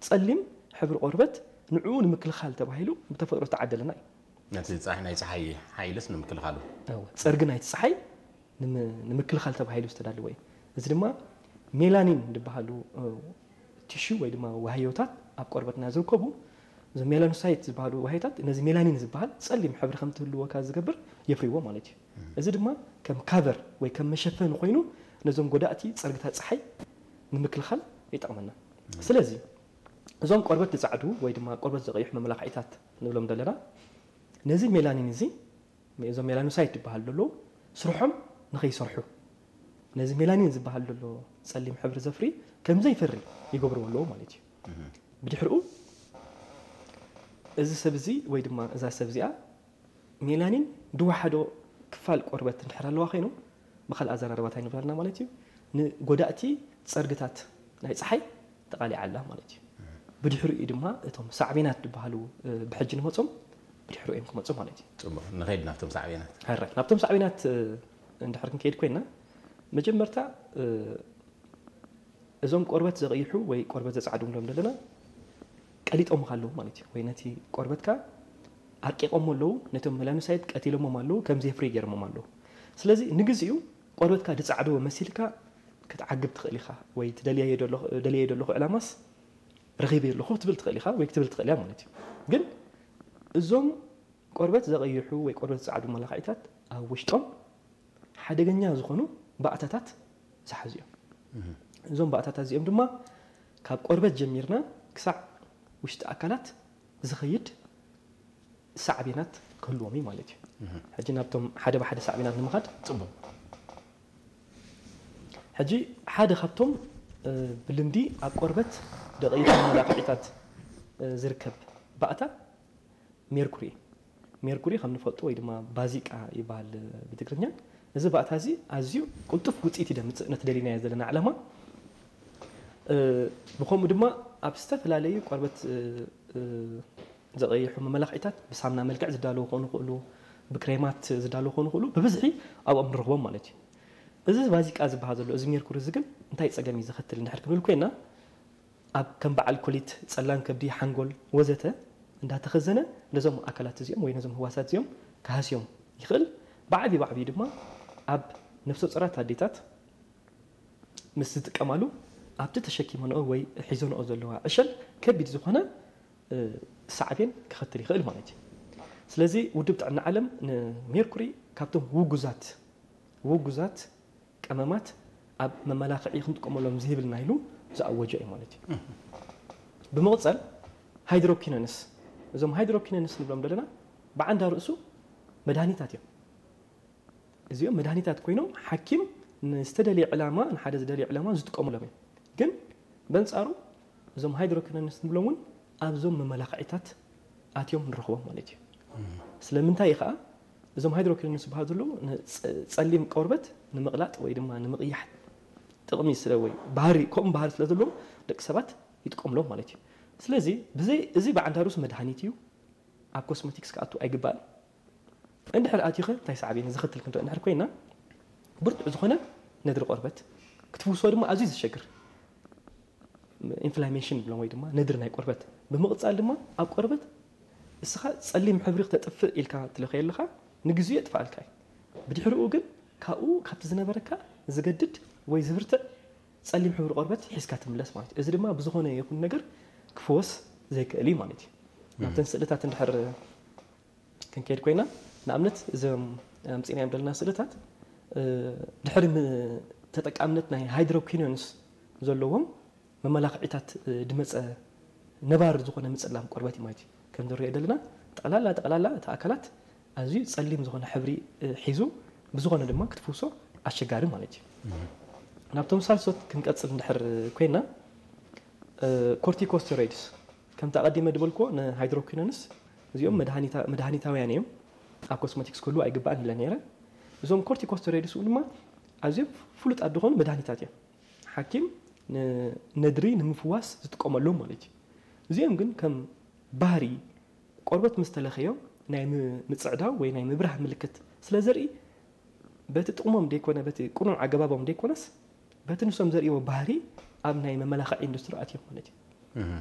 ጸلم حبر قربت نعون مكلخال تباهيلو بتفقرو تعدلنا نتي صحيح ناي صحي حيلس نمكلخالو صرق ناي صحي نمكلخال تباهيلو استدالو وي እዚ ድማ ሜላኒን ዝባሃሉ ቲሹ ወይ ድማ ወሃዮታት ኣብ ቆርበትና ዝርከቡ እዚ ሜላኖሳይት ዝባሃሉ ወሃዮታት ነዚ ሜላኒን ዝባሃል ጸሊም ሕብሪ ከም ትህልወካ ዝገብር የፍሪዎ ማለት እዩ እዚ ድማ ከም ካቨር ወይ ከም መሸፈን ኮይኑ ነዞም ጎዳእቲ ጸርግታት ፀሓይ ንምክልኻል ይጠቅመና ስለዚ እዞም ቆርበት ዝጻዕዱ ወይ ድማ ቆርበት ዝቀይሕ መመላኽዒታት ንብሎም ዘለና ነዚ ሜላኒን እዚ እዞም ሜላኖሳይት ዝባሃሉ ሎ ስርሖም ንኸይሰርሑ ነዚ ሜላኒን ዝባሃል ሎ ጸሊም ሕብሪ ዘፍሪ ከም ዘይፈሪ ይገብርዎ ኣለዎ ማለት እዩ ብድሕሪኡ እዚ ሰብዚ ወይ ድማ እዛ ሰብዚኣ ሜላኒን ድዋሓዶ ክፋል ቆርበት እንድሕራለዋ ኮይኑ በኻል ኣዘራርባታ ይንብላልና ማለት እዩ ንጎዳእቲ ጸርግታት ናይ ፀሓይ ተቃሊዓ ኣላ ማለት እዩ ብድሕሪኡ ድማ እቶም ሳዕቤናት ዝባሃሉ ብሕጂ ንመጾም ብድሕሪኡ እዮም ክመጹ ማለት እዩ ጽቡቕ ንኸይድ ናብቶም ሳዕቤናት ሃረ ናብቶም ሳዕቤናት እንድሕር ክንከይድ ኮይና መጀመርታ እዞም ቆርበት ዘቀይሑ ወይ ቆርበት ዘጻዕዱ እንብሎም ዘለና ቀሊጦም ካለው ማለት እዩ ወይ ነቲ ቆርበትካ አርቂቆም ኣለው ነቶም መላኖሳይት ቀቲሎም ኣለው ከም ዘይፍሪ ገርሞም ኣለው ስለዚ ንግዚኡ ቆርበትካ ድጻዕዱ መሲልካ ክትዓግብ ትኽእል ኢኻ ወይ ትደልየ ደለኹ ዕላማስ ረኺበ ኣለኹ ትብል ትኽእል ኢኻ ወይ ክትብል ትኽእል ማለት እዩ ግን እዞም ቆርበት ዘቀይሑ ወይ ቆርበት ዘጻዕዱ መላኽዒታት ኣብ ውሽጦም ሓደገኛ ዝኾኑ ባእታታት ዝሓዙ እዮም እዞም ባእታታት እዚኦም ድማ ካብ ቆርበት ጀሚርና ክሳዕ ውሽጢ ኣካላት ዝኸይድ ሳዕቤናት ክህልዎም እዩ ማለት እዩ ሕጂ ናብቶም ሓደ ብሓደ ሳዕቤናት ንምኻድ ጽቡቕ ሕጂ ሓደ ካብቶም ብልምዲ ኣብ ቆርበት ደቀይሑ መላኽዒታት ዝርከብ ባእታ ሜርኩሪ ከም ንፈልጦ ወይ ድማ ባዚቃ ይባሃል ብትግርኛ እዚ ባእታ እዚ ኣዝዩ ቁልጡፍ ውጽኢት ይደምጽእ ነትደሊናዮ ዘለና ዓላማ ብኸምኡ ድማ ኣብ ዝተፈላለዩ ቆርበት ዘቀይሑ መመላኽዒታት ብሳምና መልክዕ ዝዳለዉ ኾኑ ይኽእሉ ብክሬማት ዝዳለዉ ኾኑ ይኽእሉ ብብዝሒ ኣብኦም ንረኽቦም ማለት እዩ እዚ ባዚቃ ዝባሃል ዘሎ እዚ ሜርኩሪ እዚ ግን እንታይ ጸገም እዩ ዝኽትል እንድሕር ክንብል ኮይና ኣብ ከም በዓል ኮሊት ጸላም ከብዲ ሓንጎል ወዘተ እንዳተኸዘነ ነዞም ኣካላት እዚኦም ወይ ነዞም ህዋሳት እዚኦም ካሃስዮም ይኽእል ባዕቢ ድማ ኣብ ነፍሰ ጸራት ኣዴታት ምስ ዝጥቀማሉ ኣብቲ ተሸኪመንኦ ወይ ሒዘንኦ ዘለዋ ዕሸል ከቢድ ዝኾነ ሳዕቤን ክኽትል ይኽእል ማለት እዩ ስለዚ ውድብ ጥዕና ዓለም ንሜርኩሪ ካብቶም ውጉዛት ቀመማት ኣብ መመላኽዒ ክንጥቀመሎም ዝህብልና ኢሉ ዝኣወጀ እዩ ማለት እዩ ብምቕጻል ሃይድሮኪኖንስ እዞም ሃይድሮኪኖንስ ንብሎም ዘለና ብዓንዳ ርእሱ መድሃኒታት እዮም እዚኦም መድሃኒታት ኮይኖም ሓኪም ንዝተደልየ ዕላማ ንሓደ ዝደልየ ዕላማ ዝጥቀመሎም እዮም ግን በንጻሩ እዞም ሃይድሮኪኖንስ ንብሎምን ኣብዞም መመላኽዒታት ኣትዮም ንረኽቦም ማለት እዩ ስለምንታይ ከዓ እዞም ሃይድሮኪኖንስ ዝበሃሉ ዘለዉ ጸሊም ቆርበት ንምቕላጥ ወይ ድማ ንምቕያሕ ጥቕሚ ስለ ወይ ባህሪ ከምኡ ባህሪ ስለ ዘለዎም ደቂ ሰባት ይጥቀምሎም ማለት እዩ ስለዚ እዚ ብዓንዳ ርእሱ መድሃኒት እዩ ኣብ ኮስሜቲክስ ክኣቱ ኣይግባእን እንድሕር ኣትዩኸ እንታይ ሳዕቤን ዝኽትል ክንርኢ እንድሕር ኮይና ብርቱዕ ዝኾነ ነድሪ ቆርበት ክትፍውሶ ድማ ኣዝዩ ዘሸግር ኢንፍላሜሽን ብሎም ወይ ድማ ነድሪ ናይ ቆርበት ብምቕጻል ድማ ኣብ ቆርበት እስኻ ጸሊም ሕብሪ ክተጥፍእ ኢልካ ትለኸ ኣለኻ ንግዚኡ የጥፍኣልካ እዩ ብድሕሪኡ ግን ካብቲ ዝነበረካ ዝገድድ ወይ ዝብርትዕ ጸሊም ሕብሪ ቆርበት ሒዝካ ትምለስ ማለት እዩ እዚ ድማ ብዝኾነ ይኹን ነገር ክፍወስ ዘይክእል እዩ ማለት እዩ ናብተን ስእልታት እንድሕር ክንከይድ ኮይና ንኣብነት እዞም ኣምፂናዮም ዘለና ስእልታት ድሕሪ ተጠቃምነት ናይ ሃይድሮኪኖንስ ዘለዎም መመላኽዒታት ድመፀ ነባር ዝኾነ ምጽላም ቆርበት ማለት እዩ ከም ንሪኦ ዘለና ጠቕላላ እቲ ኣካላት ኣዝዩ ጸሊም ዝኾነ ሕብሪ ሒዙ ብዝኾነ ድማ ክትፍውሶ ኣሸጋሪ ማለት እዩ ናብቶም ሳልሶት ክንቀጽል እንድሕር ኮይና ኮርቲኮስቴሮይድስ ከም ተቐዲመ ድበልኮ ንሃይድሮኪኖንስ እዚኦም መድሃኒታውያን እዮም ኣብ ኮስሜቲክስ ኩሉ ኣይግባእን ኢለ ነይረ እዞም ኮርቲኮስቴሮይድስ ድማ ኣዝዮም ፍሉጣት ዝኾኑ መድሃኒታት እዮም ሓኪም ነድሪ ንምፍዋስ ዝጥቀመሎም ማለት እዩ እዚኦም ግን ከም ባህሪ ቆርበት ምስ ተለኸዮም ናይ ምጽዕዳው ወይ ናይ ምብራህ ምልክት ስለ ዘርኢ በቲ ጥቕሞም ደይኮነ በቲ ቁኑዕ ኣገባቦም ደይኮነስ በቲ ንሶም ዘርእይዎ ባህሪ ኣብ ናይ መመላኽዒ ኢንዱስትሪ ኣትዮም ማለት እዩ